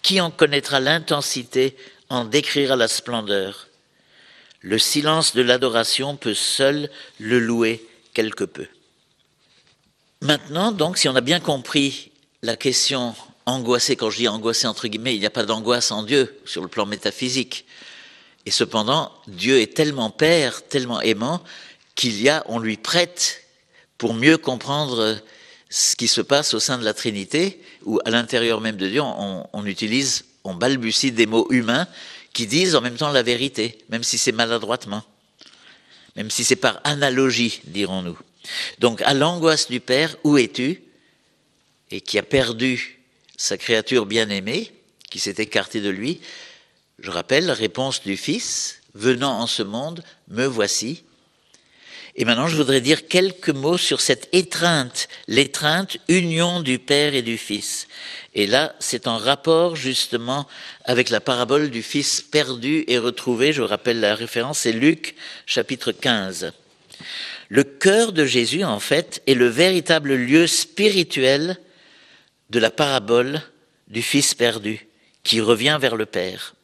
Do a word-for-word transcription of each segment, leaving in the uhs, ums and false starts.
Qui en connaîtra l'intensité, en décrira la splendeur? Le silence de l'adoration peut seul le louer quelque peu. Maintenant, donc, si on a bien compris la question angoissée, quand je dis angoissée entre guillemets, il n'y a pas d'angoisse en Dieu sur le plan métaphysique. Et cependant, Dieu est tellement Père, tellement aimant, qu'il y a, on lui prête pour mieux comprendre ce qui se passe au sein de la Trinité, où à l'intérieur même de Dieu, on, on utilise, on balbutie des mots humains qui disent en même temps la vérité, même si c'est maladroitement, même si c'est par analogie, dirons-nous. Donc, à l'angoisse du Père, où es-tu? Et qui a perdu sa créature bien-aimée, qui s'est écartée de lui, je rappelle la réponse du Fils, venant en ce monde, me voici. Et maintenant, je voudrais dire quelques mots sur cette étreinte, l'étreinte, union du Père et du Fils. Et là, c'est en rapport justement avec la parabole du Fils perdu et retrouvé. Je vous rappelle la référence, c'est Luc, chapitre quinze. Le cœur de Jésus, en fait, est le véritable lieu spirituel de la parabole du Fils perdu, qui revient vers le Père.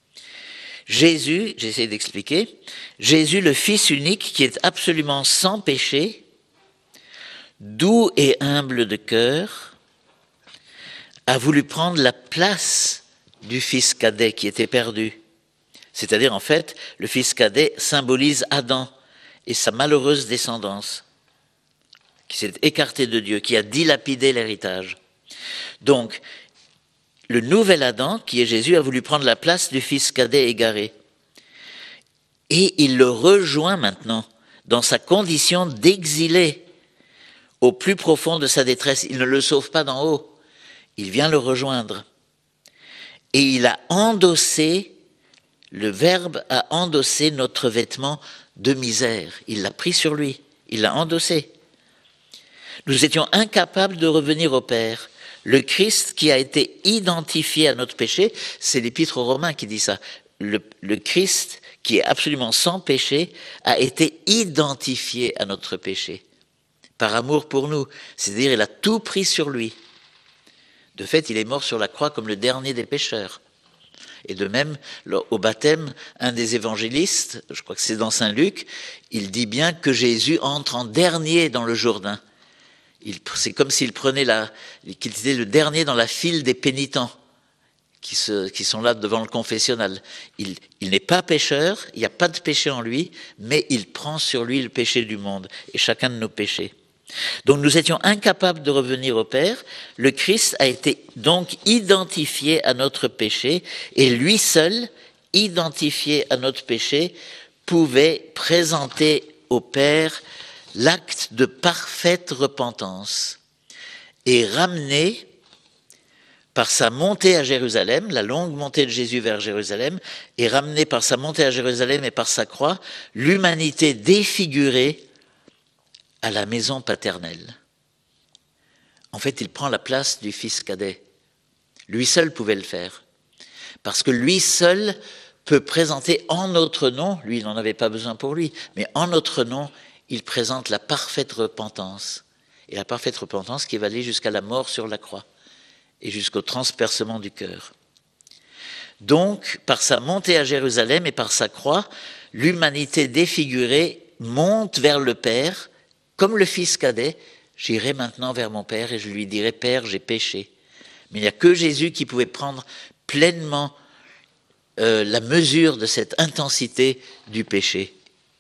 Jésus, j'essaie d'expliquer, Jésus, le Fils unique, qui est absolument sans péché, doux et humble de cœur, a voulu prendre la place du Fils cadet qui était perdu. C'est-à-dire, en fait, le Fils cadet symbolise Adam et sa malheureuse descendance, qui s'est écarté de Dieu, qui a dilapidé l'héritage. Donc, le nouvel Adam, qui est Jésus, a voulu prendre la place du Fils cadet égaré. Et il le rejoint maintenant dans sa condition d'exilé au plus profond de sa détresse. Il ne le sauve pas d'en haut, il vient le rejoindre. Et il a endossé, le Verbe a endossé notre vêtement de misère. Il l'a pris sur lui, il l'a endossé. Nous étions incapables de revenir au Père. Le Christ qui a été identifié à notre péché, c'est l'Épître aux Romains qui dit ça. Le, le Christ qui est absolument sans péché a été identifié à notre péché par amour pour nous. C'est-à-dire, il a tout pris sur lui. De fait, il est mort sur la croix comme le dernier des pécheurs. Et de même, au baptême, un des évangélistes, je crois que c'est dans Saint Luc, il dit bien que Jésus entre en dernier dans le Jourdain. Il, c'est comme s'il prenait la, qu'il était le dernier dans la file des pénitents qui, se, qui sont là devant le confessionnal. Il, il n'est pas pécheur, il n'y a pas de péché en lui, mais il prend sur lui le péché du monde et chacun de nos péchés. Donc nous étions incapables de revenir au Père. Le Christ a été donc identifié à notre péché et lui seul, identifié à notre péché, pouvait présenter au Père l'acte de parfaite repentance et ramener par sa montée à Jérusalem, la longue montée de Jésus vers Jérusalem, et ramener par sa montée à Jérusalem et par sa croix, l'humanité défigurée à la maison paternelle. En fait, il prend la place du Fils cadet. Lui seul pouvait le faire, parce que lui seul peut présenter en notre nom, lui il n'en avait pas besoin pour lui, mais en notre nom, il présente la parfaite repentance. Et la parfaite repentance qui va aller jusqu'à la mort sur la croix et jusqu'au transpercement du cœur. Donc, par sa montée à Jérusalem et par sa croix, l'humanité défigurée monte vers le Père, comme le Fils cadet. J'irai maintenant vers mon Père et je lui dirai, Père, j'ai péché. Mais il n'y a que Jésus qui pouvait prendre pleinement euh, la mesure de cette intensité du péché.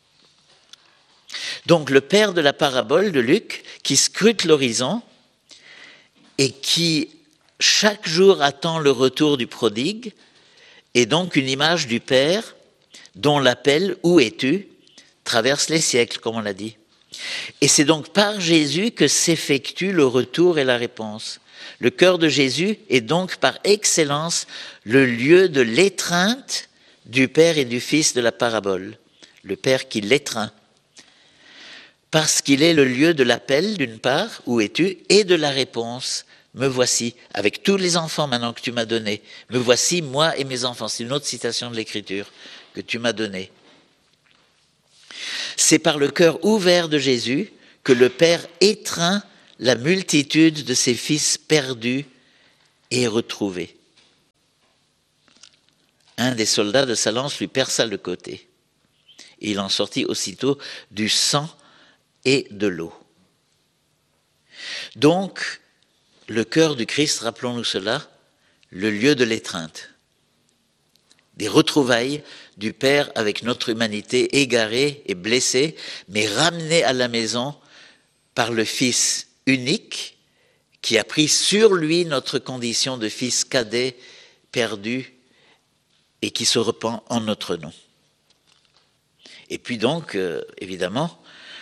Donc le père de la parabole de Luc, qui scrute l'horizon et qui chaque jour attend le retour du prodigue, est donc une image du Père dont l'appel « Où es-tu » traverse les siècles, comme on l'a dit. Et c'est donc par Jésus que s'effectue le retour et la réponse. Le cœur de Jésus est donc par excellence le lieu de l'étreinte du Père et du Fils de la parabole. Le Père qui l'étreint. Parce qu'il est le lieu de l'appel, d'une part, où es-tu, et de la réponse, me voici, avec tous les enfants maintenant que tu m'as donnés. Me voici, moi et mes enfants. C'est une autre citation de l'Écriture que tu m'as donnée. C'est par le cœur ouvert de Jésus que le Père étreint la multitude de ses fils perdus et retrouvés. un des soldats de sa lance lui perça le côté. Et il en sortit aussitôt du sang et de l'eau. Donc, le cœur du Christ, rappelons-nous cela, le lieu de l'étreinte. Des retrouvailles du Père avec notre humanité égarée et blessée, mais ramenée à la maison par le Fils unique qui a pris sur lui notre condition de fils cadet, perdu, et qui se repent en notre nom. Et puis donc, euh, évidemment,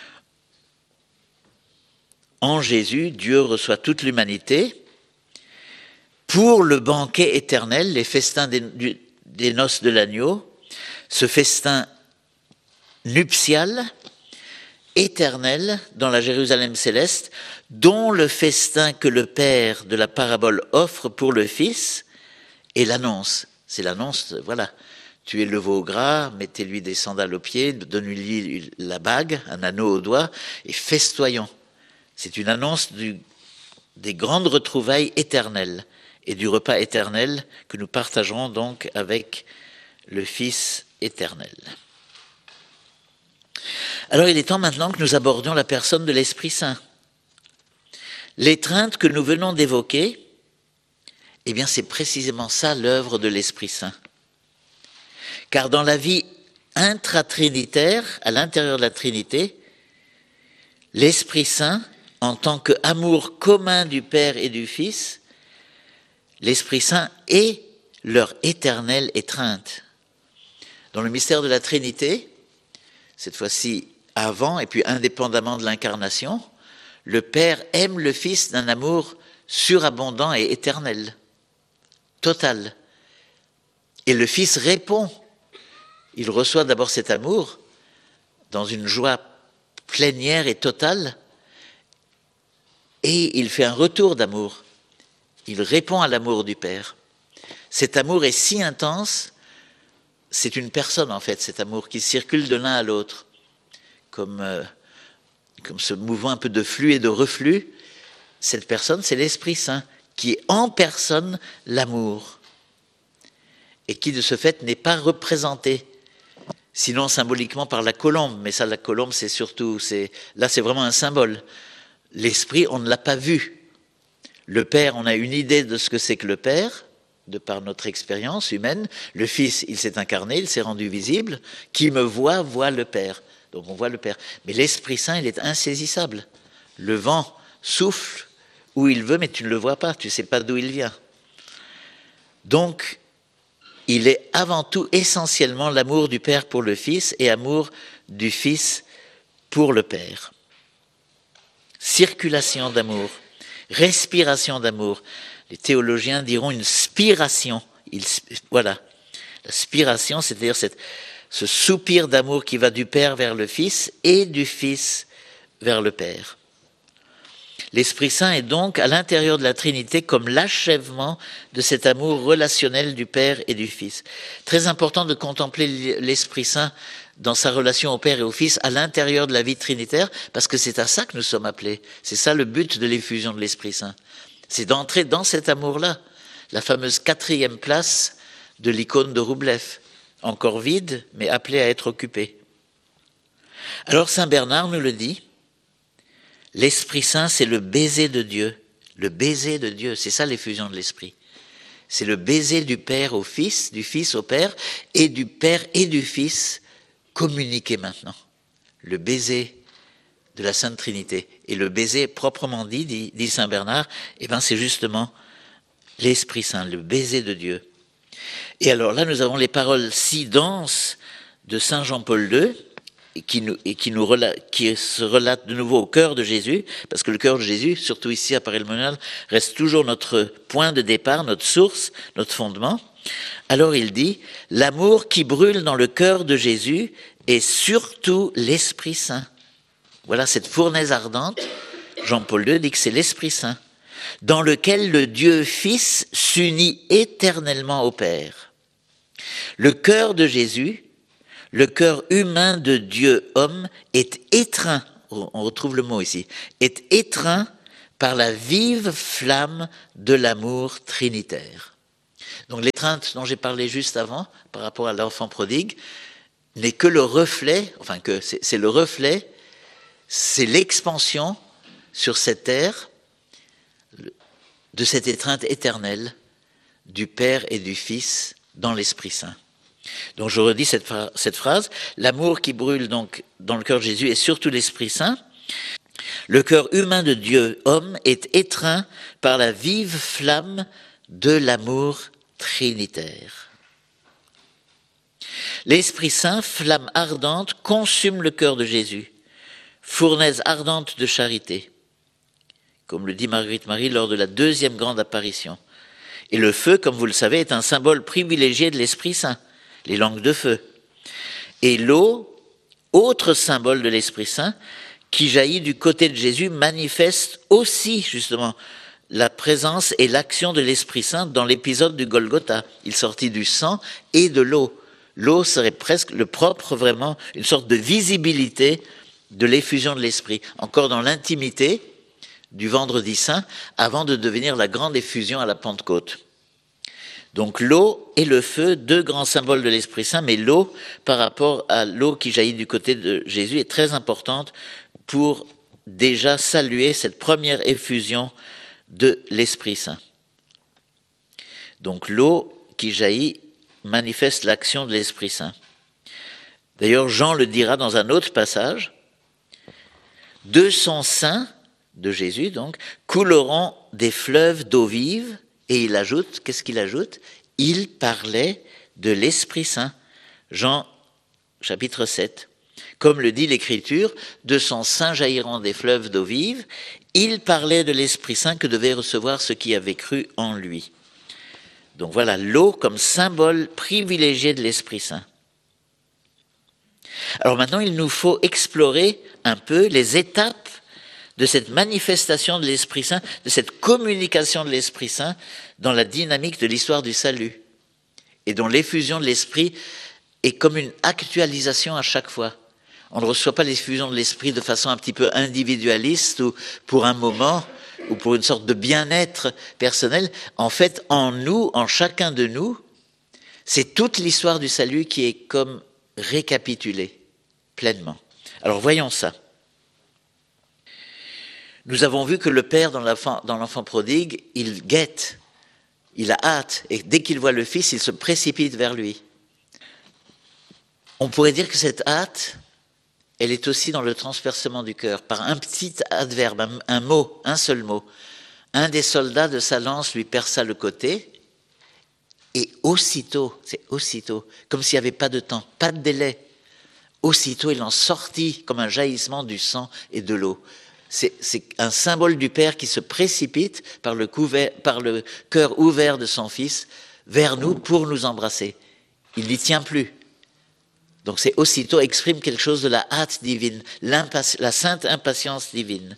en Jésus, Dieu reçoit toute l'humanité pour le banquet éternel, les festins des, du, des noces de l'agneau, ce festin nuptial, éternel, dans la Jérusalem céleste, dont le festin que le Père de la parabole offre pour le Fils est l'annonce. C'est l'annonce, voilà, tuez le veau gras, mettez-lui des sandales aux pieds, donnez-lui la bague, un anneau au doigt, et festoyons. C'est une annonce du, des grandes retrouvailles éternelles et du repas éternel que nous partagerons donc avec le Fils éternel. Alors il est temps maintenant que nous abordions la personne de l'Esprit Saint. L'étreinte que nous venons d'évoquer, eh bien c'est précisément ça l'œuvre de l'Esprit Saint. Car dans la vie intratrinitaire, à l'intérieur de la Trinité, l'Esprit Saint, en tant qu'amour commun du Père et du Fils, l'Esprit Saint est leur éternelle étreinte. Dans le mystère de la Trinité, cette fois-ci avant et puis indépendamment de l'incarnation, le Père aime le Fils d'un amour surabondant et éternel, total. Et le Fils répond. Il reçoit d'abord cet amour dans une joie plénière et totale, et il fait un retour d'amour. Il répond à l'amour du Père. Cet amour est si intense, c'est une personne en fait, cet amour qui circule de l'un à l'autre, comme, euh, comme ce mouvement un peu de flux et de reflux. Cette personne, c'est l'Esprit Saint, qui est en personne l'amour, et qui de ce fait n'est pas représenté, sinon symboliquement par la colombe, mais ça la colombe c'est surtout, c'est, là c'est vraiment un symbole. L'Esprit, on ne l'a pas vu. Le Père, on a une idée de ce que c'est que le Père, de par notre expérience humaine. Le Fils, il s'est incarné, il s'est rendu visible. Qui me voit, voit le Père. Donc on voit le Père. Mais l'Esprit Saint, il est insaisissable. Le vent souffle où il veut, mais tu ne le vois pas, tu ne sais pas d'où il vient. Donc, il est avant tout essentiellement l'amour du Père pour le Fils et amour du Fils pour le Père. Circulation d'amour, respiration d'amour. Les théologiens diront une spiration. Il, voilà, la spiration, c'est-à-dire cette, ce soupir d'amour qui va du Père vers le Fils et du Fils vers le Père. L'Esprit Saint est donc à l'intérieur de la Trinité comme l'achèvement de cet amour relationnel du Père et du Fils. Très important de contempler l'Esprit Saint dans sa relation au Père et au Fils à l'intérieur de la vie trinitaire, parce que c'est à ça que nous sommes appelés. C'est ça le but de l'effusion de l'Esprit Saint. C'est d'entrer dans cet amour-là, la fameuse quatrième place de l'icône de Roublev, encore vide, mais appelée à être occupée. Alors Saint Bernard nous le dit, l'Esprit Saint, c'est le baiser de Dieu. Le baiser de Dieu, c'est ça l'effusion de l'Esprit. C'est le baiser du Père au Fils, du Fils au Père, et du Père et du Fils communiqué maintenant. Le baiser de la Sainte Trinité. Et le baiser proprement dit, dit, dit Saint Bernard, eh ben c'est justement l'Esprit Saint, le baiser de Dieu. Et alors là, nous avons les paroles si denses de Saint Jean-Paul deux, et qui, nous, et qui, nous relate, qui se relate de nouveau au cœur de Jésus, parce que le cœur de Jésus, surtout ici à Paray-le-Monial, reste toujours notre point de départ, notre source, notre fondement. Alors il dit, l'amour qui brûle dans le cœur de Jésus est surtout l'Esprit Saint. Voilà cette fournaise ardente, Jean-Paul deux dit que c'est l'Esprit Saint, dans lequel le Dieu Fils s'unit éternellement au Père. Le cœur de Jésus, le cœur humain de Dieu homme, est étreint, on retrouve le mot ici, est étreint par la vive flamme de l'amour trinitaire. Donc l'étreinte dont j'ai parlé juste avant, par rapport à l'enfant prodigue, n'est que le reflet, enfin que c'est, c'est le reflet, c'est l'expansion sur cette terre de cette étreinte éternelle du Père et du Fils dans l'Esprit Saint. Donc je redis cette, cette phrase, l'amour qui brûle donc dans le cœur de Jésus est surtout l'Esprit Saint. Le cœur humain de Dieu, homme, est étreint par la vive flamme de l'amour trinitaire. L'Esprit Saint, flamme ardente, consume le cœur de Jésus, fournaise ardente de charité, comme le dit Marguerite Marie lors de la deuxième grande apparition. Et le feu, comme vous le savez, est un symbole privilégié de l'Esprit Saint, les langues de feu. Et l'eau, autre symbole de l'Esprit Saint, qui jaillit du côté de Jésus, manifeste aussi justement la présence et l'action de l'Esprit Saint dans l'épisode du Golgotha. Il sortit du sang et de l'eau. L'eau serait presque le propre, vraiment, une sorte de visibilité de l'effusion de l'Esprit, encore dans l'intimité du Vendredi Saint, avant de devenir la grande effusion à la Pentecôte. Donc l'eau et le feu, deux grands symboles de l'Esprit Saint, mais l'eau, par rapport à l'eau qui jaillit du côté de Jésus, est très importante pour déjà saluer cette première effusion de l'Esprit Saint. Donc l'eau qui jaillit manifeste l'action de l'Esprit Saint. D'ailleurs, Jean le dira dans un autre passage, « De son sein, de Jésus donc, couleront des fleuves d'eau vive », et il ajoute, qu'est-ce qu'il ajoute ? Il parlait de l'Esprit Saint. Jean chapitre sept. Comme le dit l'Écriture, de son sein jailliront des fleuves d'eau vive. Il parlait de l'Esprit Saint que devaient recevoir ceux qui avaient cru en lui. Donc voilà, l'eau comme symbole privilégié de l'Esprit Saint. Alors maintenant, il nous faut explorer un peu les étapes de cette manifestation de l'Esprit Saint, de cette communication de l'Esprit Saint dans la dynamique de l'histoire du salut, et dont l'effusion de l'Esprit est comme une actualisation à chaque fois. On ne reçoit pas l'effusion de l'Esprit de façon un petit peu individualiste ou pour un moment ou pour une sorte de bien-être personnel. En fait, en nous, en chacun de nous, c'est toute l'histoire du salut qui est comme récapitulée pleinement. Alors voyons ça. Nous avons vu que le Père, dans l'enfant, dans l'enfant prodigue, il guette, il a hâte, et dès qu'il voit le Fils, il se précipite vers lui. On pourrait dire que cette hâte, elle est aussi dans le transpercement du cœur, par un petit adverbe, un, un mot, un seul mot. Un des soldats de sa lance lui perça le côté, et aussitôt, c'est aussitôt, comme s'il n'y avait pas de temps, pas de délai, aussitôt il en sortit comme un jaillissement du sang et de l'eau. C'est, c'est un symbole du Père qui se précipite par le, couvert, par le cœur ouvert de son Fils vers nous pour nous embrasser. Il n'y tient plus. Donc c'est aussitôt exprime quelque chose de la hâte divine, la sainte impatience divine.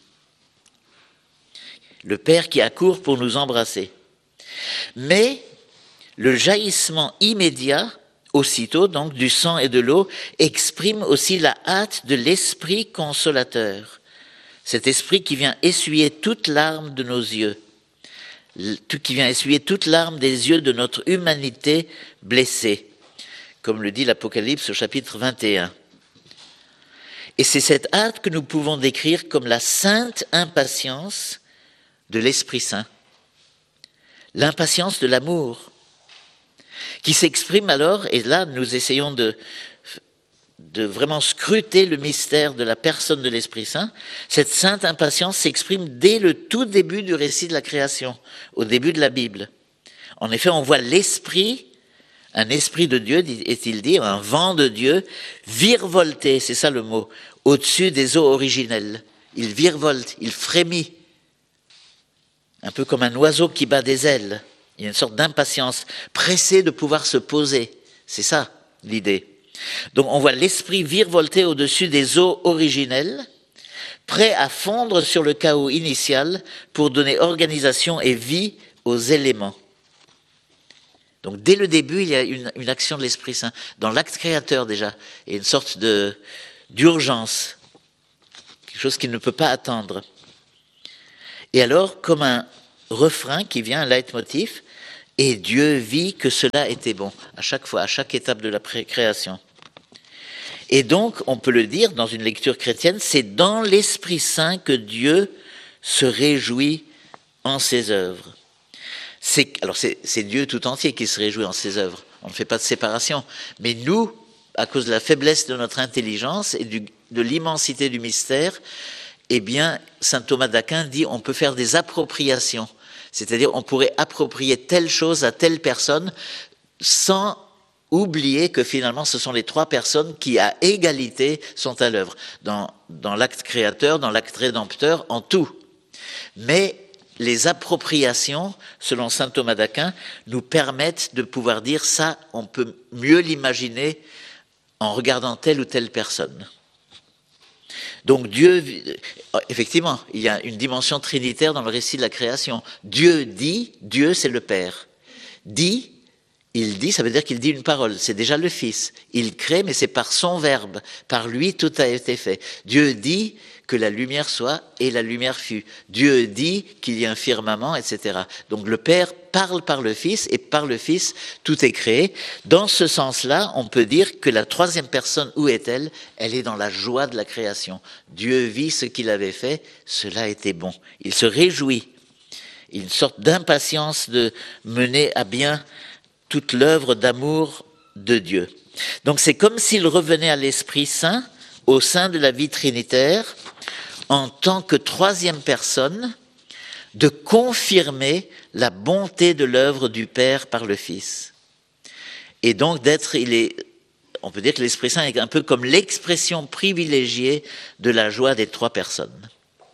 Le Père qui accourt pour nous embrasser. Mais le jaillissement immédiat, aussitôt donc du sang et de l'eau, exprime aussi la hâte de l'Esprit consolateur. Cet esprit qui vient essuyer toute larme de nos yeux, qui vient essuyer toute larme des yeux de notre humanité blessée, comme le dit l'Apocalypse au chapitre vingt et un. Et c'est cette hâte que nous pouvons décrire comme la sainte impatience de l'Esprit Saint, l'impatience de l'amour, qui s'exprime alors, et là nous essayons de... de vraiment scruter le mystère de la personne de l'Esprit Saint, cette sainte impatience s'exprime dès le tout début du récit de la création, au début de la Bible. En effet, on voit l'Esprit, un esprit de Dieu, est-il dit, un vent de Dieu, virevolter, c'est ça le mot, au-dessus des eaux originelles. Il virevolte, il frémit, un peu comme un oiseau qui bat des ailes. Il y a une sorte d'impatience, pressé de pouvoir se poser. C'est ça l'idée. Donc on voit l'esprit virevolter au-dessus des eaux originelles, prêt à fondre sur le chaos initial pour donner organisation et vie aux éléments. Donc dès le début, il y a une, une action de l'Esprit Saint, dans l'acte créateur déjà, et une sorte de, d'urgence, quelque chose qui ne peut pas attendre. Et alors, comme un refrain qui vient, un leitmotiv, Et Dieu vit que cela était bon, à chaque fois, à chaque étape de la création. Et donc, on peut le dire dans une lecture chrétienne, c'est dans l'Esprit Saint que Dieu se réjouit en ses œuvres. C'est, alors c'est, c'est Dieu tout entier qui se réjouit en ses œuvres. On ne fait pas de séparation. Mais nous, à cause de la faiblesse de notre intelligence et du, de l'immensité du mystère, eh bien, saint Thomas d'Aquin dit on peut faire des appropriations. C'est-à-dire on pourrait approprier telle chose à telle personne sans oublier que finalement ce sont les trois personnes qui à égalité sont à l'œuvre, dans, dans l'acte créateur, dans l'acte rédempteur, en tout. Mais les appropriations, selon saint Thomas d'Aquin, nous permettent de pouvoir dire ça, on peut mieux l'imaginer en regardant telle ou telle personne. Donc Dieu, effectivement, il y a une dimension trinitaire dans le récit de la création. Dieu dit, Dieu c'est le Père. Dit, il dit, ça veut dire qu'il dit une parole, c'est déjà le Fils. Il crée, mais c'est par son verbe, par lui tout a été fait. Dieu dit que la lumière soit, et la lumière fut. Dieu dit qu'il y a un firmament, et cetera. Donc le Père parle par le Fils, et par le Fils, tout est créé. Dans ce sens-là, on peut dire que la troisième personne, où est-elle? Elle est dans la joie de la création. Dieu vit ce qu'il avait fait, cela était bon. Il se réjouit. Une sorte d'impatience de mener à bien toute l'œuvre d'amour de Dieu. Donc c'est comme s'il revenait à l'Esprit Saint, au sein de la vie trinitaire, en tant que troisième personne, de confirmer la bonté de l'œuvre du Père par le Fils. Et donc d'être, il est, on peut dire que l'Esprit Saint est un peu comme l'expression privilégiée de la joie des trois personnes.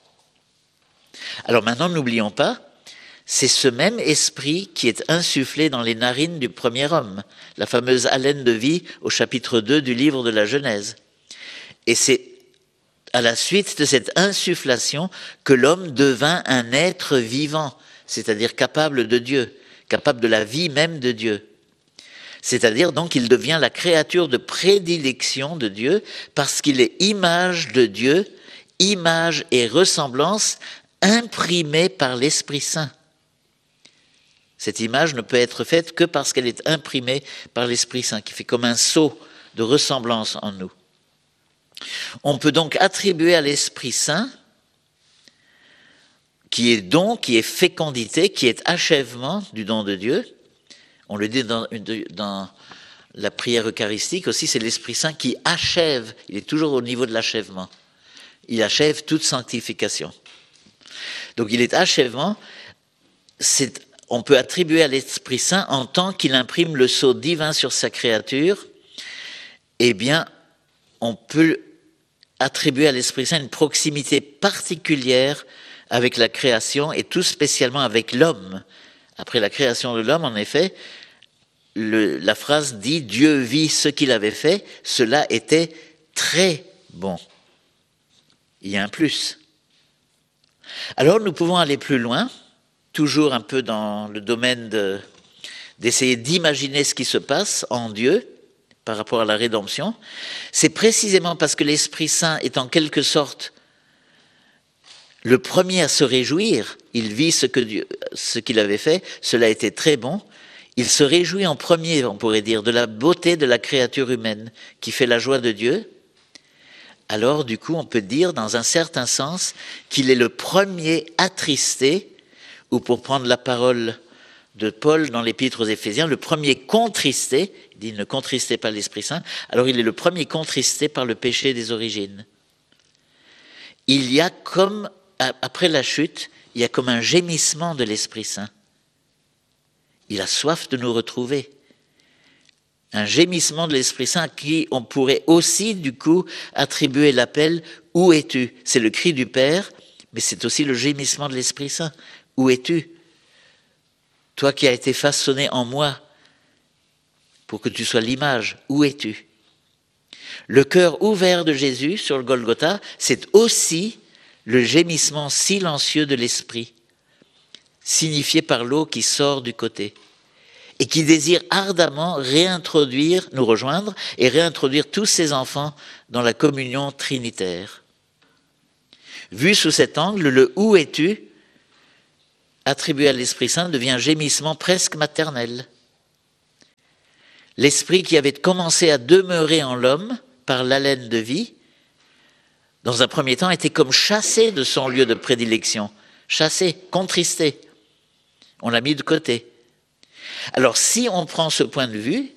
Alors maintenant, n'oublions pas, c'est ce même esprit qui est insufflé dans les narines du premier homme, la fameuse haleine de vie au chapitre deux du livre de la Genèse. Et c'est à la suite de cette insufflation que l'homme devint un être vivant, c'est-à-dire capable de Dieu, capable de la vie même de Dieu. C'est-à-dire donc il devient la créature de prédilection de Dieu parce qu'il est image de Dieu, image et ressemblance imprimée par l'Esprit Saint. Cette image ne peut être faite que parce qu'elle est imprimée par l'Esprit Saint, qui fait comme un sceau de ressemblance en nous. On peut donc attribuer à l'Esprit Saint, qui est don, qui est fécondité, qui est achèvement du don de Dieu. On le dit dans, dans la prière eucharistique aussi, c'est l'Esprit Saint qui achève, il est toujours au niveau de l'achèvement. Il achève toute sanctification. Donc il est achèvement, c'est, on peut attribuer à l'Esprit Saint en tant qu'il imprime le sceau divin sur sa créature, eh bien, on peut attribuer à l'Esprit Saint une proximité particulière avec la création et tout spécialement avec l'homme. Après la création de l'homme, en effet, le, la phrase dit « Dieu vit ce qu'il avait fait, cela était très bon ». Il y a un plus. Alors nous pouvons aller plus loin, toujours un peu dans le domaine de, d'essayer d'imaginer ce qui se passe en Dieu, par rapport à la rédemption, c'est précisément parce que l'Esprit Saint est en quelque sorte le premier à se réjouir, il vit ce que Dieu, ce qu'il avait fait, cela était très bon, il se réjouit en premier, on pourrait dire, de la beauté de la créature humaine qui fait la joie de Dieu. Alors du coup on peut dire dans un certain sens qu'il est le premier attristé, ou pour prendre la parole de Paul dans l'Épître aux Éphésiens, le premier contristé, il dit ne contristez pas l'Esprit Saint, alors il est le premier contristé par le péché des origines. Il y a comme, après la chute, il y a comme un gémissement de l'Esprit Saint. Il a soif de nous retrouver. Un gémissement de l'Esprit Saint à qui on pourrait aussi du coup attribuer l'appel « Où es-tu » C'est le cri du Père, mais c'est aussi le gémissement de l'Esprit Saint. « Où es-tu » Toi qui as été façonné en moi pour que tu sois l'image, où es-tu? Le cœur ouvert de Jésus sur le Golgotha, c'est aussi le gémissement silencieux de l'esprit, signifié par l'eau qui sort du côté et qui désire ardemment réintroduire, nous rejoindre et réintroduire tous ses enfants dans la communion trinitaire. Vu sous cet angle, le « où es-tu » attribué à l'Esprit Saint devient un gémissement presque maternel. L'Esprit qui avait commencé à demeurer en l'homme par l'haleine de vie, dans un premier temps, était comme chassé de son lieu de prédilection, chassé, contristé. On l'a mis de côté. Alors, si on prend ce point de vue,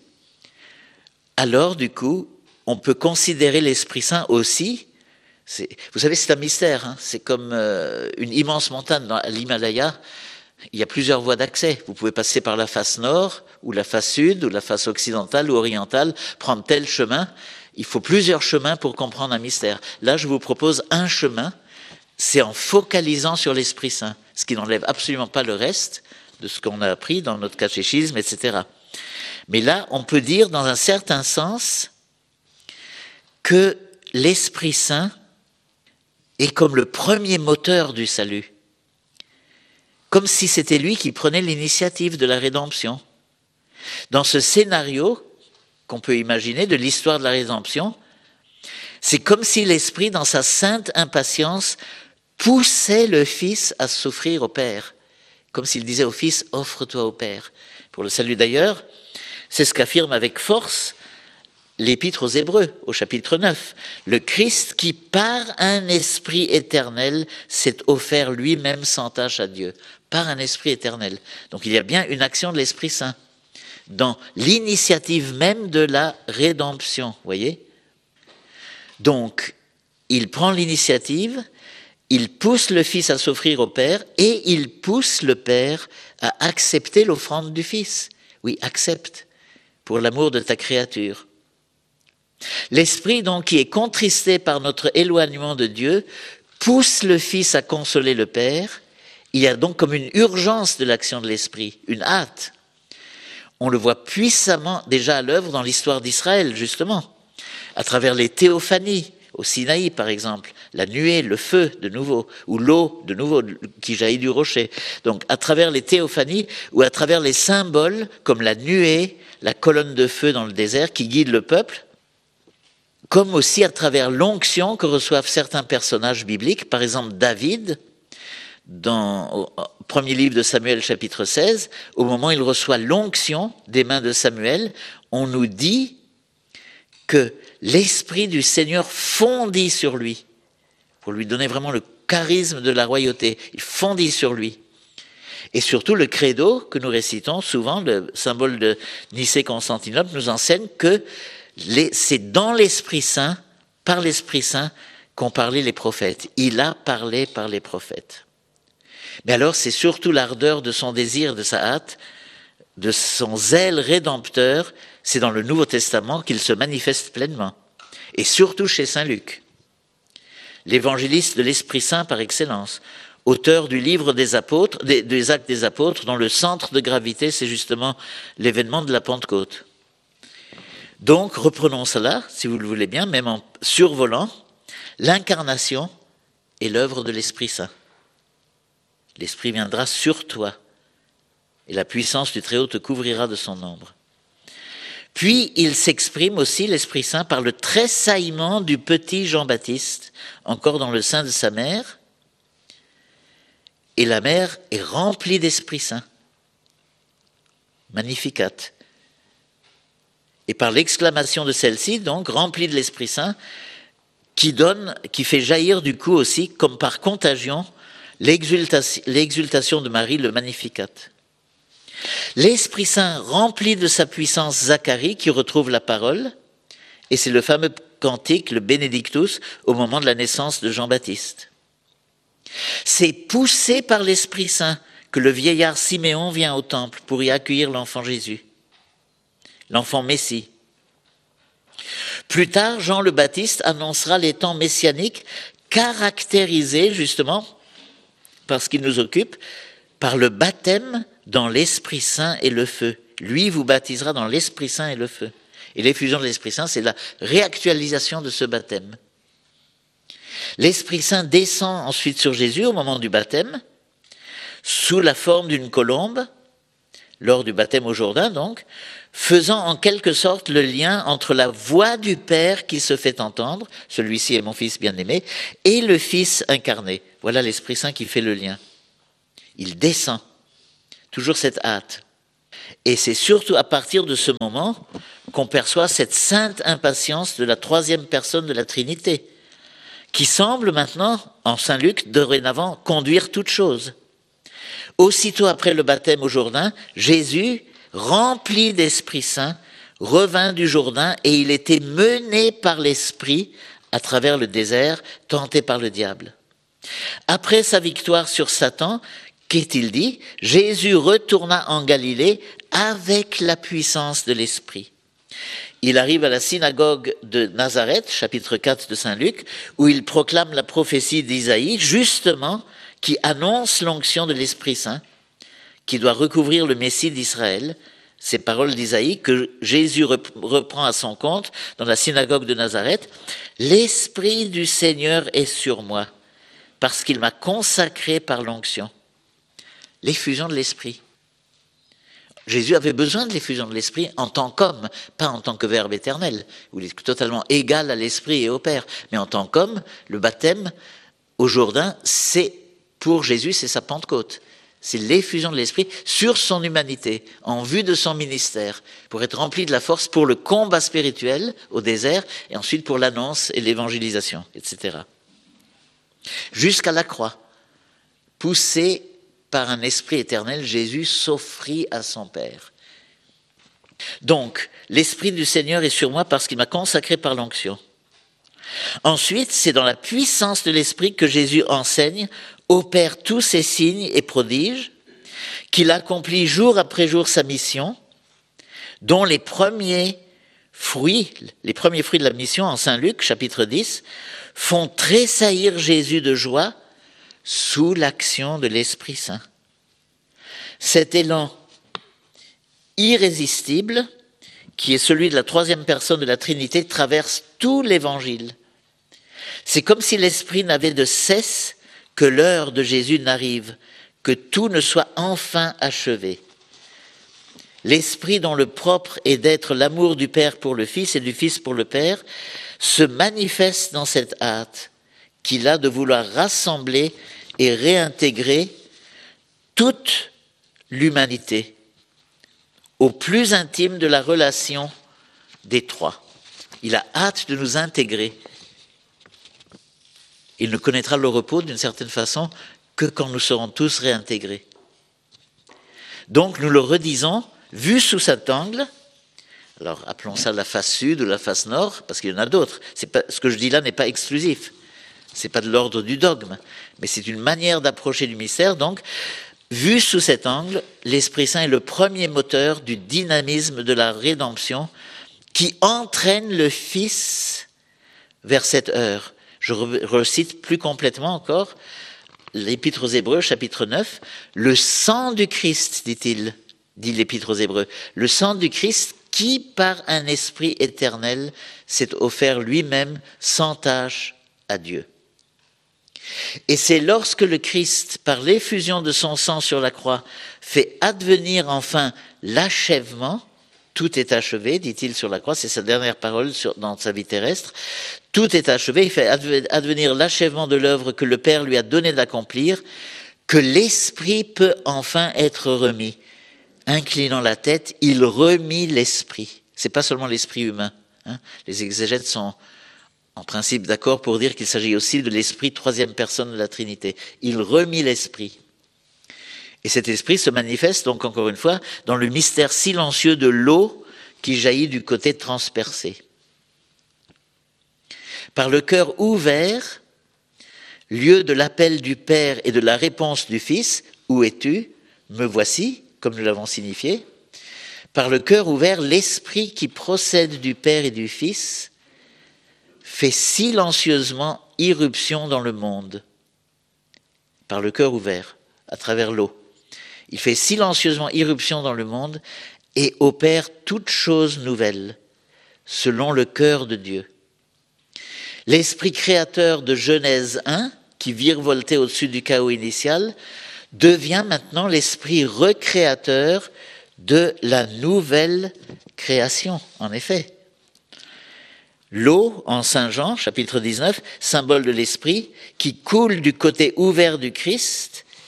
alors, du coup, on peut considérer l'Esprit Saint aussi. C'est, vous savez, c'est un mystère. Hein, c'est comme euh, une immense montagne dans l'Himalaya. Il y a plusieurs voies d'accès. Vous pouvez passer par la face nord, ou la face sud, ou la face occidentale ou orientale, prendre tel chemin. Il faut plusieurs chemins pour comprendre un mystère. Là, je vous propose un chemin. C'est en focalisant sur l'Esprit Saint, ce qui n'enlève absolument pas le reste de ce qu'on a appris dans notre catéchisme, et cetera. Mais là, on peut dire, dans un certain sens, que l'Esprit Saint est comme le premier moteur du salut. Comme si c'était lui qui prenait l'initiative de la rédemption. Dans ce scénario qu'on peut imaginer de l'histoire de la rédemption, c'est comme si l'Esprit, dans sa sainte impatience, poussait le Fils à s'offrir au Père. Comme s'il disait au Fils, offre-toi au Père. Pour le salut d'ailleurs, c'est ce qu'affirme avec force l'Épître aux Hébreux, au chapitre neuf. Le Christ qui, par un esprit éternel, s'est offert lui-même sans tâche à Dieu. Par un esprit éternel. Donc il y a bien une action de l'Esprit Saint dans l'initiative même de la rédemption, voyez ? Donc, il prend l'initiative, il pousse le Fils à s'offrir au Père et il pousse le Père à accepter l'offrande du Fils. Oui, accepte, pour l'amour de ta créature. L'Esprit, donc, qui est contristé par notre éloignement de Dieu, pousse le Fils à consoler le Père. Il y a donc comme une urgence de l'action de l'Esprit, une hâte. On le voit puissamment déjà à l'œuvre dans l'histoire d'Israël, justement, à travers les théophanies, au Sinaï par exemple, la nuée, le feu de nouveau, ou l'eau de nouveau qui jaillit du rocher. Donc à travers les théophanies ou à travers les symboles comme la nuée, la colonne de feu dans le désert qui guide le peuple, comme aussi à travers l'onction que reçoivent certains personnages bibliques, par exemple David, dans au premier livre de Samuel chapitre seize, au moment où il reçoit l'onction des mains de Samuel, on nous dit que l'Esprit du Seigneur fondit sur lui, pour lui donner vraiment le charisme de la royauté. Il fondit sur lui. Et surtout, le credo que nous récitons souvent, le symbole de Nicée-Constantinople, nous enseigne que les, c'est dans l'Esprit Saint, par l'Esprit Saint, qu'ont parlé les prophètes. Il a parlé par les prophètes. Mais alors, c'est surtout l'ardeur de son désir, de sa hâte, de son zèle rédempteur, c'est dans le Nouveau Testament qu'il se manifeste pleinement. Et surtout chez saint Luc, l'évangéliste de l'Esprit Saint par excellence, auteur du livre des apôtres, des, des Actes des apôtres, dont le centre de gravité, c'est justement l'événement de la Pentecôte. Donc, reprenons cela, si vous le voulez bien, même en survolant, l'incarnation est l'œuvre de l'Esprit Saint. L'Esprit viendra sur toi, et la puissance du Très-Haut te couvrira de son ombre. Puis, il s'exprime aussi, l'Esprit Saint, par le tressaillement du petit Jean-Baptiste, encore dans le sein de sa mère, et la mère est remplie d'Esprit Saint. Magnificat. Et par l'exclamation de celle-ci, donc, remplie de l'Esprit Saint, qui donne, qui fait jaillir du coup aussi, comme par contagion, l'exultation, l'exultation de Marie, le Magnificat. L'Esprit Saint remplit de sa puissance Zacharie qui retrouve la parole, et c'est le fameux cantique, le Benedictus, au moment de la naissance de Jean-Baptiste. C'est poussé par l'Esprit Saint que le vieillard Siméon vient au temple pour y accueillir l'enfant Jésus, l'enfant Messie. Plus tard, Jean le Baptiste annoncera les temps messianiques caractérisés justement, parce qu'il nous occupe, par le baptême dans l'Esprit Saint et le feu. Lui vous baptisera dans l'Esprit Saint et le feu. Et l'effusion de l'Esprit Saint, c'est la réactualisation de ce baptême. L'Esprit Saint descend ensuite sur Jésus au moment du baptême, sous la forme d'une colombe, lors du baptême au Jourdain donc, faisant en quelque sorte le lien entre la voix du Père qui se fait entendre, celui-ci est mon Fils bien-aimé, et le Fils incarné. Voilà l'Esprit Saint qui fait le lien. il descend. Toujours cette hâte. Et c'est surtout à partir de ce moment qu'on perçoit cette sainte impatience de la troisième personne de la Trinité, qui semble maintenant, en Saint Luc, dorénavant, conduire toute chose. Aussitôt après le baptême au Jourdain, Jésus, rempli d'Esprit Saint, revint du Jourdain et il était mené par l'Esprit à travers le désert, tenté par le diable. Après sa victoire sur Satan, qu'est-il dit? Jésus retourna en Galilée avec la puissance de l'Esprit. Il arrive à la synagogue de Nazareth, chapitre quatre de Saint Luc, où il proclame la prophétie d'Isaïe, justement, qui annonce l'onction de l'Esprit Saint, qui doit recouvrir le Messie d'Israël. Ces paroles d'Isaïe que Jésus reprend à son compte dans la synagogue de Nazareth. « L'Esprit du Seigneur est sur moi, parce qu'il m'a consacré par l'onction. » L'effusion de l'Esprit. Jésus avait besoin de l'effusion de l'Esprit en tant qu'homme, pas en tant que Verbe éternel, où il est totalement égal à l'Esprit et au Père. Mais en tant qu'homme, le baptême au Jourdain, c'est pour Jésus, c'est sa Pentecôte. C'est l'effusion de l'Esprit sur son humanité, en vue de son ministère, pour être rempli de la force pour le combat spirituel au désert, et ensuite pour l'annonce et l'évangélisation, et cetera. Jusqu'à la croix, poussé par un esprit éternel, Jésus s'offrit à son Père. Donc, l'Esprit du Seigneur est sur moi parce qu'il m'a consacré par l'onction. Ensuite, c'est dans la puissance de l'Esprit que Jésus enseigne, opère tous ses signes et prodiges, qu'il accomplit jour après jour sa mission, dont les premiers fruits, les premiers fruits de la mission en Saint Luc, chapitre dix, font tressaillir Jésus de joie sous l'action de l'Esprit Saint. Cet élan irrésistible, qui est celui de la troisième personne de la Trinité, traverse tout l'Évangile. C'est comme si l'Esprit n'avait de cesse que l'heure de Jésus n'arrive, que tout ne soit enfin achevé. L'Esprit dont le propre est d'être l'amour du Père pour le Fils et du Fils pour le Père, se manifeste dans cette hâte qu'il a de vouloir rassembler et réintégrer toute l'humanité au plus intime de la relation des trois. Il a hâte de nous intégrer. Il ne connaîtra le repos d'une certaine façon que quand nous serons tous réintégrés. Donc nous le redisons, vu sous cet angle, alors appelons ça la face sud ou la face nord, parce qu'il y en a d'autres. C'est pas, ce que je dis là n'est pas exclusif. C'est pas de l'ordre du dogme, mais c'est une manière d'approcher du mystère. Donc, vu sous cet angle, l'Esprit Saint est le premier moteur du dynamisme de la rédemption qui entraîne le Fils vers cette heure. Je recite plus complètement encore l'Épître aux Hébreux, chapitre neuf. Le sang du Christ, dit-il, dit l'Épître aux Hébreux, le sang du Christ qui, par un esprit éternel, s'est offert lui-même sans tâche à Dieu. Et c'est lorsque le Christ, par l'effusion de son sang sur la croix, fait advenir enfin l'achèvement, tout est achevé, dit-il sur la croix, c'est sa dernière parole sur, dans sa vie terrestre, tout est achevé, il fait advenir l'achèvement de l'œuvre que le Père lui a donné d'accomplir, que l'Esprit peut enfin être remis. Inclinant la tête, il remit l'Esprit. C'est pas seulement l'Esprit humain, hein. Les exégètes sont en principe d'accord pour dire qu'il s'agit aussi de l'Esprit, troisième personne de la Trinité. Il remit l'Esprit. Et cet Esprit se manifeste donc encore une fois dans le mystère silencieux de l'eau qui jaillit du côté transpercé. Par le cœur ouvert, lieu de l'appel du Père et de la réponse du Fils, « Où es-tu ? Me voici », comme nous l'avons signifié. Par le cœur ouvert, l'Esprit qui procède du Père et du Fils fait silencieusement irruption dans le monde. Par le cœur ouvert, à travers l'eau. Il fait silencieusement irruption dans le monde et opère toute chose nouvelle, selon le cœur de Dieu. L'esprit créateur de Genèse un, qui virevoltait au-dessus du chaos initial, devient maintenant l'esprit recréateur de la nouvelle création, en effet. L'eau, en Saint Jean, chapitre dix-neuf, symbole de l'esprit, qui coule du côté ouvert du Christ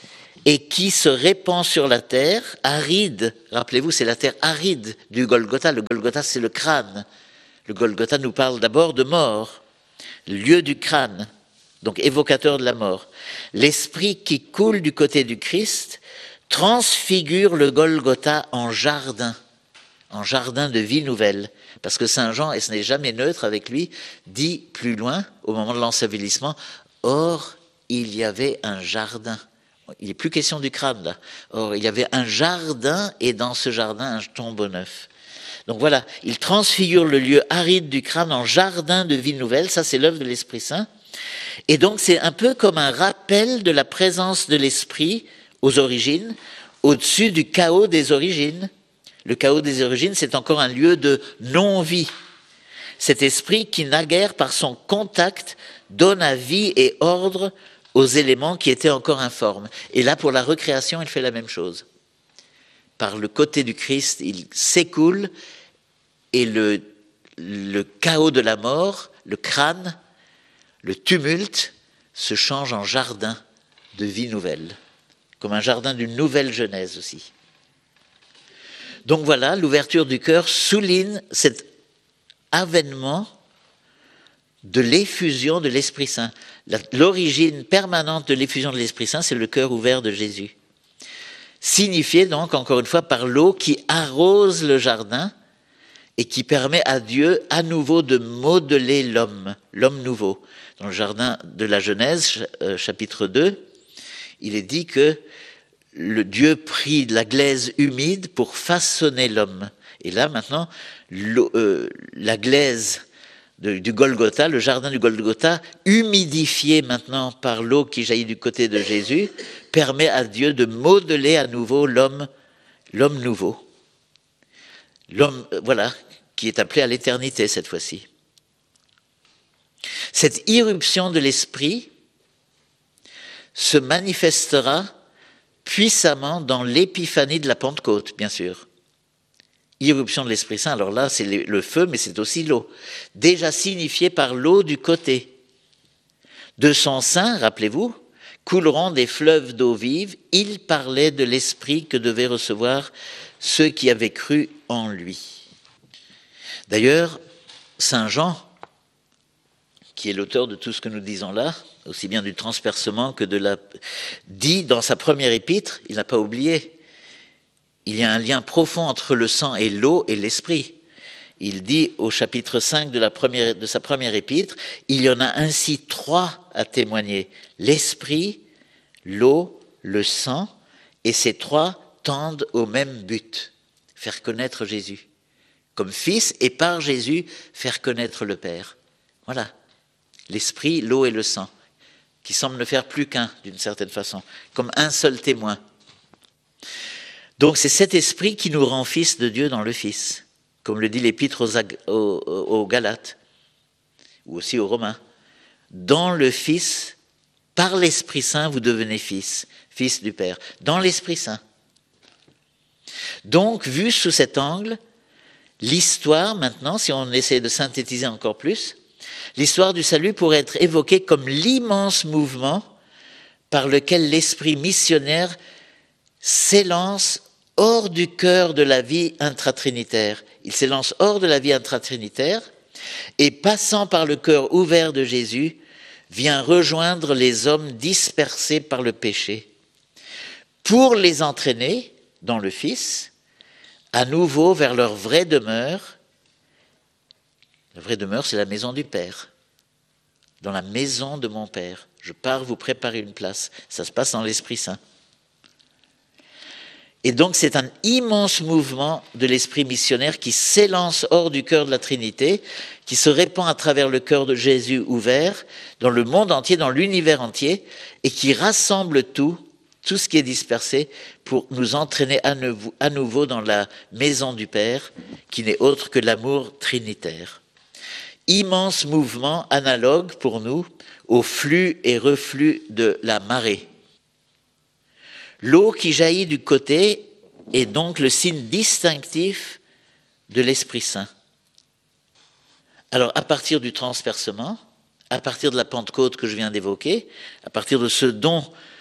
et qui se répand sur la terre, aride. Rappelez-vous, c'est la terre aride du Golgotha. Le Golgotha, c'est le crâne. Le Golgotha nous parle d'abord de mort, lieu du crâne, donc évocateur de la mort. L'esprit qui coule du côté du Christ transfigure le Golgotha en jardin, en jardin de vie nouvelle. Parce que Saint Jean, et ce n'est jamais neutre avec lui, dit plus loin, au moment de l'ensevelissement, « Or, il y avait un jardin ». Il n'est plus question du crâne, là. Or, il y avait un jardin, et dans ce jardin, un tombeau neuf. Donc voilà, il transfigure le lieu aride du crâne en jardin de vie nouvelle, ça c'est l'œuvre de l'Esprit Saint. Et donc c'est un peu comme un rappel de la présence de l'Esprit aux origines, au-dessus du chaos des origines. Le chaos des origines, c'est encore un lieu de non-vie. Cet esprit qui, naguère par son contact, donne à vie et ordre aux éléments qui étaient encore informes. Et là, pour la recréation, il fait la même chose. Par le côté du Christ, il s'écoule et le, le chaos de la mort, le crâne, le tumulte, se change en jardin de vie nouvelle, comme un jardin d'une nouvelle genèse aussi. Donc voilà, l'ouverture du cœur souligne cet avènement de l'effusion de l'Esprit Saint. L'origine permanente de l'effusion de l'Esprit Saint, c'est le cœur ouvert de Jésus. Signifié donc, encore une fois, par l'eau qui arrose le jardin et qui permet à Dieu à nouveau de modeler l'homme, l'homme nouveau. Dans le jardin de la Genèse, chapitre deux, il est dit que le Dieu prit de la glaise humide pour façonner l'homme. Et là, maintenant, euh, la glaise de, du Golgotha, le jardin du Golgotha, humidifié maintenant par l'eau qui jaillit du côté de Jésus, permet à Dieu de modeler à nouveau l'homme, l'homme nouveau. L'homme, voilà, qui est appelé à l'éternité cette fois-ci. Cette irruption de l'Esprit se manifestera puissamment dans l'épiphanie de la Pentecôte, bien sûr. Irruption de l'Esprit Saint, alors là, c'est le feu, mais c'est aussi l'eau. Déjà signifiée par l'eau du côté. De son sein, rappelez-vous, couleront des fleuves d'eau vive. Il parlait de l'Esprit que devaient recevoir ceux qui avaient cru en lui. D'ailleurs, Saint Jean, qui est l'auteur de tout ce que nous disons là, aussi bien du transpercement que de la... dit dans sa première épître, il n'a pas oublié, il y a un lien profond entre le sang et l'eau et l'esprit. Il dit au chapitre cinq de, la première, de sa première épître, il y en a ainsi trois à témoigner, l'esprit, l'eau, le sang, et ces trois tendent au même but, faire connaître Jésus, comme Fils, et par Jésus, faire connaître le Père. Voilà, l'esprit, l'eau et le sang, qui semblent ne faire plus qu'un, d'une certaine façon, comme un seul témoin. Donc c'est cet esprit qui nous rend fils de Dieu dans le Fils, comme le dit l'épître aux, aux, aux Galates, ou aussi aux Romains. Dans le Fils, par l'Esprit Saint, vous devenez fils, fils du Père, dans l'Esprit Saint. Donc, vu sous cet angle, l'histoire maintenant, si on essaie de synthétiser encore plus, l'histoire du salut pourrait être évoquée comme l'immense mouvement par lequel l'esprit missionnaire s'élance hors du cœur de la vie intratrinitaire. Il s'élance hors de la vie intratrinitaire et, passant par le cœur ouvert de Jésus, vient rejoindre les hommes dispersés par le péché pour les entraîner dans le Fils, à nouveau vers leur vraie demeure. La vraie demeure, c'est la maison du Père. Dans la maison de mon Père. Je pars vous préparer une place. Ça se passe dans l'Esprit Saint. Et donc c'est un immense mouvement de l'esprit missionnaire qui s'élance hors du cœur de la Trinité, qui se répand à travers le cœur de Jésus ouvert, dans le monde entier, dans l'univers entier, et qui rassemble tout, tout ce qui est dispersé, pour nous entraîner à nouveau, à nouveau dans la maison du Père, qui n'est autre que l'amour trinitaire. Immense mouvement analogue pour nous au flux et reflux de la marée. L'eau qui jaillit du côté est donc le signe distinctif de l'Esprit Saint. Alors, à partir du transpercement, à partir de la Pentecôte que je viens d'évoquer, à partir de ce don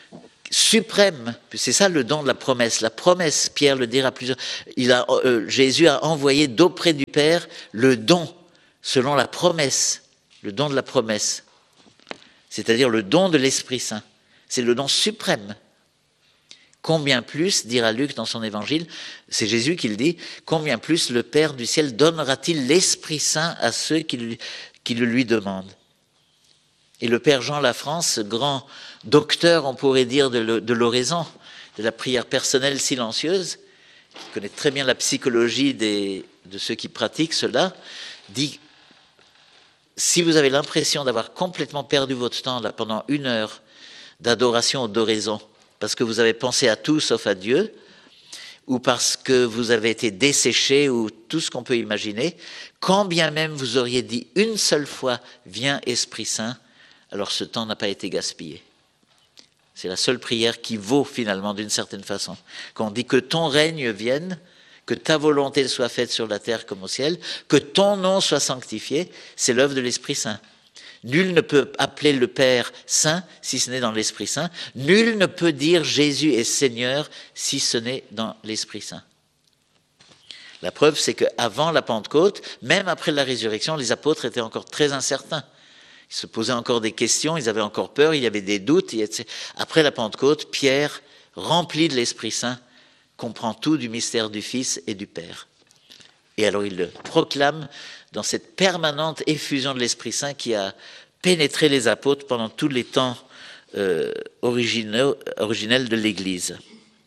suprême. C'est ça le don de la promesse. La promesse, Pierre le dira plusieurs. Il a, euh, Jésus a envoyé d'auprès du Père le don, selon la promesse, le don de la promesse, c'est-à-dire le don de l'Esprit Saint. C'est le don suprême. Combien plus, dira Luc dans son évangile, c'est Jésus qui le dit, combien plus le Père du ciel donnera-t-il l'Esprit Saint à ceux qui, lui, qui le lui demandent. Et le Père Jean Lafrance, grand docteur, on pourrait dire, de l'oraison, de la prière personnelle silencieuse, qui connaît très bien la psychologie des, de ceux qui pratiquent cela, dit, si vous avez l'impression d'avoir complètement perdu votre temps là, pendant une heure d'adoration ou d'oraison, parce que vous avez pensé à tout sauf à Dieu, ou parce que vous avez été desséché, ou tout ce qu'on peut imaginer, quand bien même vous auriez dit une seule fois « Viens Esprit Saint », alors ce temps n'a pas été gaspillé. C'est la seule prière qui vaut finalement d'une certaine façon. Quand on dit que ton règne vienne, que ta volonté soit faite sur la terre comme au ciel, que ton nom soit sanctifié, c'est l'œuvre de l'Esprit Saint. Nul ne peut appeler le Père Saint si ce n'est dans l'Esprit Saint. Nul ne peut dire Jésus est Seigneur si ce n'est dans l'Esprit Saint. La preuve, c'est qu'avant la Pentecôte, même après la résurrection, les apôtres étaient encore très incertains. Ils se posaient encore des questions, ils avaient encore peur, il y avait des doutes. Après la Pentecôte, Pierre, rempli de l'Esprit Saint, comprend tout du mystère du Fils et du Père. Et alors il le proclame dans cette permanente effusion de l'Esprit Saint qui a pénétré les apôtres pendant tous les temps euh, originaux, originels de l'Église.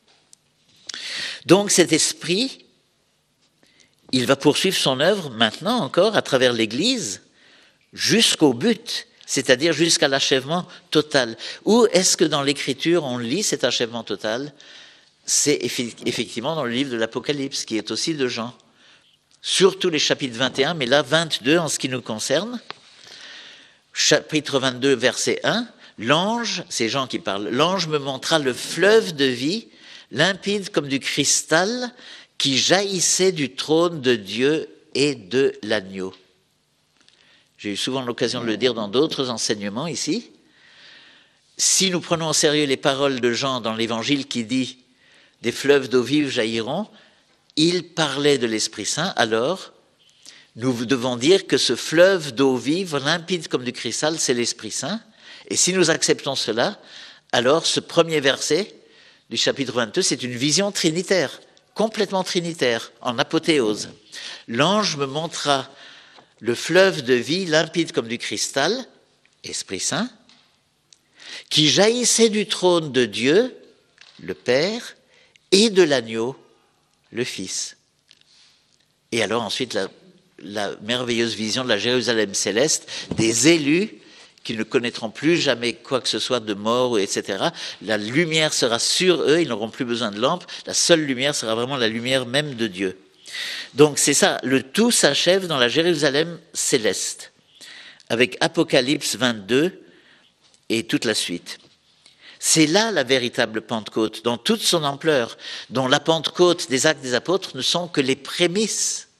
Donc cet esprit, il va poursuivre son œuvre maintenant encore à travers l'Église jusqu'au but, c'est-à-dire jusqu'à l'achèvement total. Où est-ce que dans l'Écriture on lit cet achèvement total ? C'est effectivement dans le livre de l'Apocalypse, qui est aussi de Jean. Surtout les chapitres vingt et un, mais là vingt-deux en ce qui nous concerne. Chapitre vingt-deux, verset un, l'ange, c'est Jean qui parle, l'ange me montra le fleuve de vie, limpide comme du cristal, qui jaillissait du trône de Dieu et de l'agneau. J'ai eu souvent l'occasion de le dire dans d'autres enseignements ici. Si nous prenons au sérieux les paroles de Jean dans l'Évangile qui dit « Des fleuves d'eau vive jailliront », il parlait de l'Esprit Saint, alors nous devons dire que ce fleuve d'eau vive, limpide comme du cristal, c'est l'Esprit Saint. Et si nous acceptons cela, alors ce premier verset du chapitre vingt-deux, c'est une vision trinitaire, complètement trinitaire, en apothéose. L'ange me montra le fleuve de vie, limpide comme du cristal, Esprit Saint, qui jaillissait du trône de Dieu, le Père, et de l'agneau, le Fils. Et alors ensuite, la, la merveilleuse vision de la Jérusalem céleste, des élus qui ne connaîtront plus jamais quoi que ce soit de mort, et cetera. La lumière sera sur eux, ils n'auront plus besoin de lampe, la seule lumière sera vraiment la lumière même de Dieu. Donc c'est ça, le tout s'achève dans la Jérusalem céleste, avec Apocalypse vingt-deux et toute la suite. C'est là la véritable Pentecôte, dans toute son ampleur, dont la Pentecôte des Actes des Apôtres ne sont que les prémices.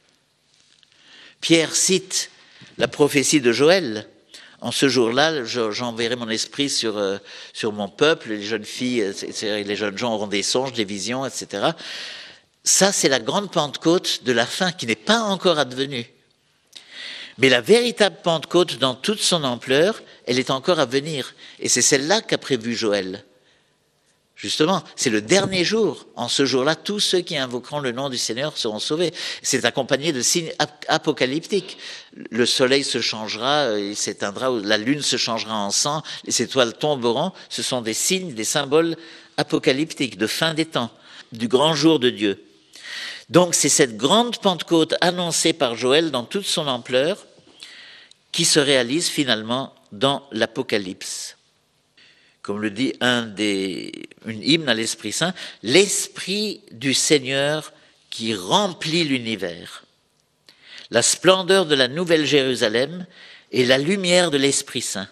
Pierre cite la prophétie de Joël. En ce jour-là, j'enverrai mon esprit sur, euh, sur mon peuple, les jeunes filles, les jeunes gens auront des songes, des visions, et cetera. Ça, c'est la grande Pentecôte de la fin, qui n'est pas encore advenue. Mais la véritable Pentecôte, dans toute son ampleur, elle est encore à venir. Et c'est celle-là qu'a prévu Joël. Justement, c'est le dernier jour. En ce jour-là, tous ceux qui invoqueront le nom du Seigneur seront sauvés. C'est accompagné de signes apocalyptiques. Le soleil se changera, il s'éteindra, la lune se changera en sang, les étoiles tomberont. Ce sont des signes, des symboles apocalyptiques de fin des temps, du grand jour de Dieu. Donc c'est cette grande Pentecôte annoncée par Joël dans toute son ampleur qui se réalise finalement dans l'Apocalypse. Comme le dit un des, une hymne à l'Esprit Saint, l'Esprit du Seigneur qui remplit l'univers. La splendeur de la Nouvelle Jérusalem et la lumière de l'Esprit Saint.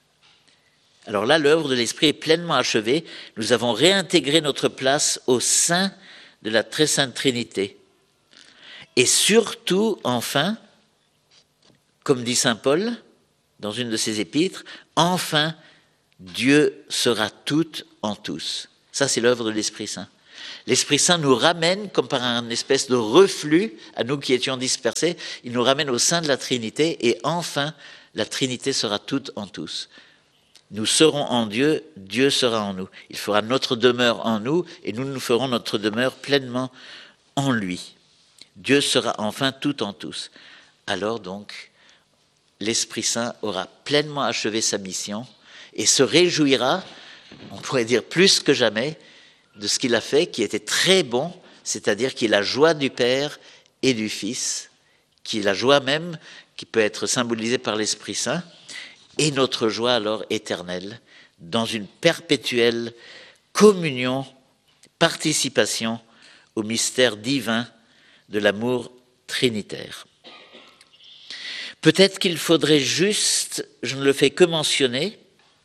Alors là, l'œuvre de l'Esprit est pleinement achevée. Nous avons réintégré notre place au sein de la très sainte Trinité. Et surtout, enfin, comme dit saint Paul dans une de ses épîtres, enfin, Dieu sera tout en tous. Ça, c'est l'œuvre de l'Esprit Saint. L'Esprit Saint nous ramène, comme par un espèce de reflux, à nous qui étions dispersés, il nous ramène au sein de la Trinité, et enfin, la Trinité sera toute en tous. Nous serons en Dieu, Dieu sera en nous. Il fera notre demeure en nous, et nous nous ferons notre demeure pleinement en lui. Dieu sera enfin tout en tous. Alors donc, l'Esprit Saint aura pleinement achevé sa mission, et se réjouira, on pourrait dire plus que jamais, de ce qu'il a fait, qui était très bon, c'est-à-dire qui est la joie du Père et du Fils, qui est la joie même, qui peut être symbolisée par l'Esprit Saint, et notre joie alors éternelle, dans une perpétuelle communion, participation au mystère divin de l'amour trinitaire. Peut-être qu'il faudrait juste, je ne le fais que mentionner,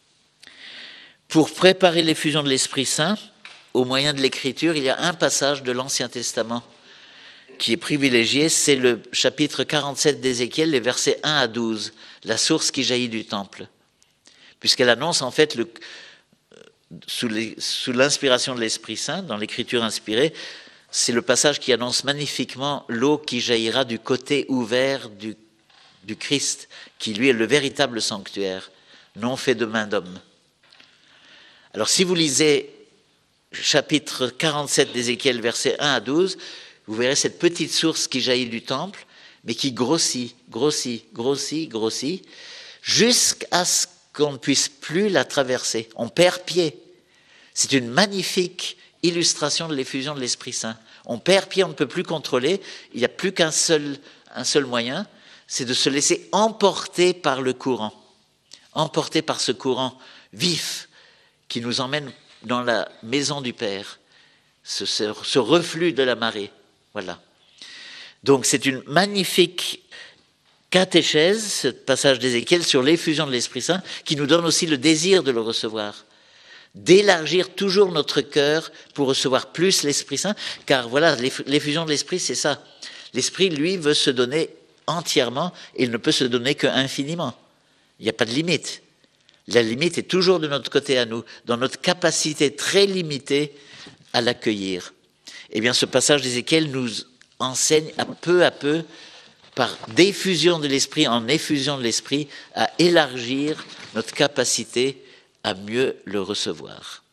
pour préparer l'effusion de l'Esprit Saint, au moyen de l'Écriture, il y a un passage de l'Ancien Testament qui est privilégié, c'est le chapitre quarante-sept d'Ézéchiel, les versets un à douze, la source qui jaillit du temple. Puisqu'elle annonce en fait, le, sous, les, sous l'inspiration de l'Esprit Saint, dans l'Écriture inspirée, c'est le passage qui annonce magnifiquement l'eau qui jaillira du côté ouvert du, du Christ, qui lui est le véritable sanctuaire, non fait de main d'homme. Alors si vous lisez chapitre quarante-sept d'Ézéchiel, versets un à douze, vous verrez cette petite source qui jaillit du temple, mais qui grossit, grossit, grossit, grossit, jusqu'à ce qu'on ne puisse plus la traverser. On perd pied. C'est une magnifique illustration de l'effusion de l'Esprit Saint. On perd pied, on ne peut plus contrôler, il n'y a plus qu'un seul, un seul moyen, c'est de se laisser emporter par le courant, emporter par ce courant vif, qui nous emmène dans la maison du Père, ce, ce, ce reflux de la marée. Voilà. Donc c'est une magnifique catéchèse, ce passage d'Ézéchiel sur l'effusion de l'Esprit Saint, qui nous donne aussi le désir de le recevoir, d'élargir toujours notre cœur pour recevoir plus l'Esprit Saint, car voilà, l'effusion de l'Esprit, c'est ça. L'Esprit, lui, veut se donner entièrement, et il ne peut se donner qu'infiniment. Il n'y a pas de limite. La limite est toujours de notre côté à nous, dans notre capacité très limitée à l'accueillir. Eh bien, ce passage d'Ézéchiel nous enseigne à peu à peu, par diffusion de l'Esprit en effusion de l'Esprit, à élargir notre capacité à mieux le recevoir.